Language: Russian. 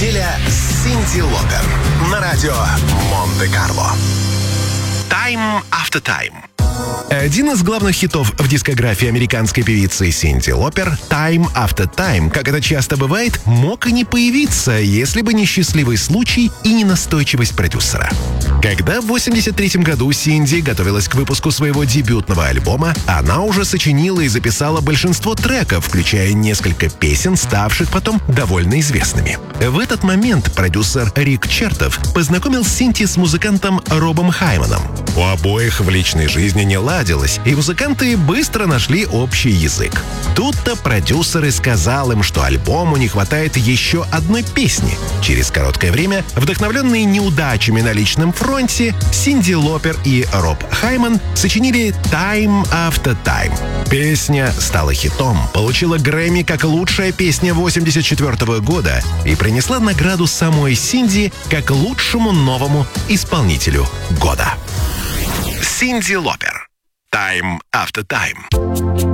неделя с Синди Лопер на радио Монте-Карло. Time After Time. Один из главных хитов в дискографии американской певицы Синди Лопер, «Time After Time», как это часто бывает, мог и не появиться, если бы не счастливый случай и не настойчивость продюсера. Когда в 1983 году Синди готовилась к выпуску своего дебютного альбома, она уже сочинила и записала большинство треков, включая несколько песен, ставших потом довольно известными. В этот момент продюсер Рик Чертов познакомил Синди с музыкантом Робом Хайманом. У обоих в личной жизни не ладилось, и музыканты быстро нашли общий язык. Тут-то продюсер и сказал им, что альбому не хватает еще одной песни. Через короткое время, вдохновленные неудачами на личном фронте, Синди Лопер и Роб Хайман сочинили «Time After Time». Песня стала хитом, получила Грэмми как лучшая песня 1984 года и принесла награду самой Синди как лучшему новому исполнителю года. Синди Лопер. «Time After Time».